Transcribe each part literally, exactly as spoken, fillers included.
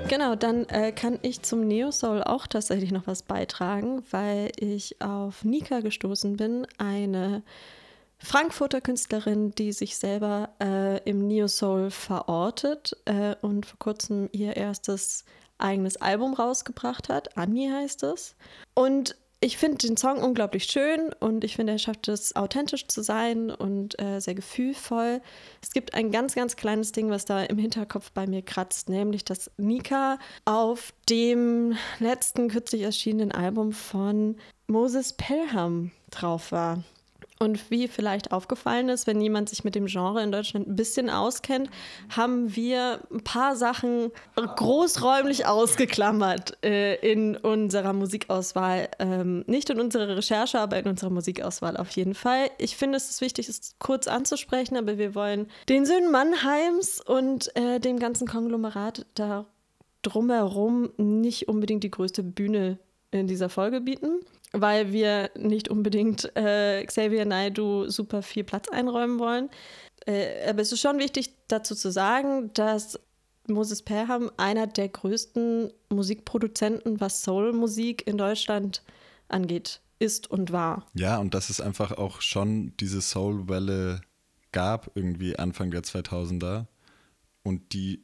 Genau, dann äh, kann ich zum Neo-Soul auch tatsächlich noch was beitragen, weil ich auf Nika gestoßen bin, eine Frankfurter Künstlerin, die sich selber äh, im Neo-Soul verortet äh, und vor kurzem ihr erstes eigenes Album rausgebracht hat. Anni heißt es. Und ich finde den Song unglaublich schön und ich finde, er schafft es, authentisch zu sein und äh, sehr gefühlvoll. Es gibt ein ganz, ganz kleines Ding, was da im Hinterkopf bei mir kratzt, nämlich, dass Nika auf dem letzten kürzlich erschienenen Album von Moses Pelham drauf war. Und wie vielleicht aufgefallen ist, wenn jemand sich mit dem Genre in Deutschland ein bisschen auskennt, haben wir ein paar Sachen großräumlich ausgeklammert äh, in unserer Musikauswahl. Ähm, nicht in unserer Recherche, aber in unserer Musikauswahl auf jeden Fall. Ich finde, es ist wichtig, es kurz anzusprechen, aber wir wollen den Söhnen Mannheims und äh, dem ganzen Konglomerat da drumherum nicht unbedingt die größte Bühne in dieser Folge bieten, weil wir nicht unbedingt äh, Xavier Naidoo super viel Platz einräumen wollen. Äh, aber es ist schon wichtig, dazu zu sagen, dass Moses Pelham einer der größten Musikproduzenten, was Soul-Musik in Deutschland angeht, ist und war. Ja, und dass es einfach auch schon diese Soul-Welle gab, irgendwie Anfang der zweitausender und die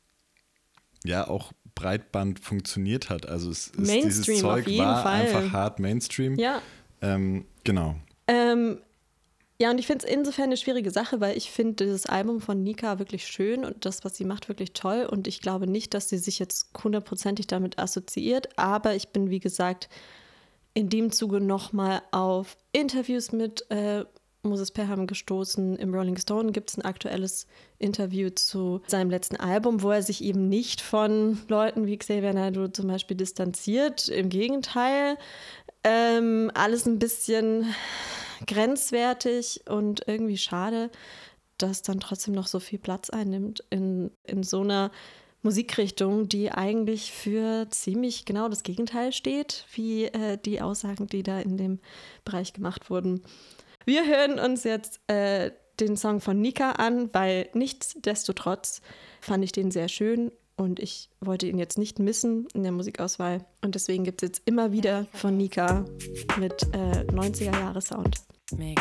ja auch Breitband funktioniert hat. Also es ist, dieses Zeug auf jeden war Fall. einfach hart Mainstream. Ja. Ähm, genau. Ähm, ja, und ich finde es insofern eine schwierige Sache, weil ich finde dieses Album von Nika wirklich schön und das, was sie macht, wirklich toll. Und ich glaube nicht, dass sie sich jetzt hundertprozentig damit assoziiert. Aber ich bin, wie gesagt, in dem Zuge nochmal auf Interviews mit äh, Moses Pelham gestoßen. Im Rolling Stone gibt es ein aktuelles Interview zu seinem letzten Album, wo er sich eben nicht von Leuten wie Xavier Naidoo zum Beispiel distanziert. Im Gegenteil, ähm, alles ein bisschen grenzwertig und irgendwie schade, dass dann trotzdem noch so viel Platz einnimmt in, in so einer Musikrichtung, die eigentlich für ziemlich genau das Gegenteil steht, wie äh, die Aussagen, die da in dem Bereich gemacht wurden. Wir hören uns jetzt äh, den Song von Nika an, weil nichtsdestotrotz fand ich den sehr schön und ich wollte ihn jetzt nicht missen in der Musikauswahl. Und deswegen gibt es jetzt immer wieder von Nika mit äh, neunziger-Jahre-Sound.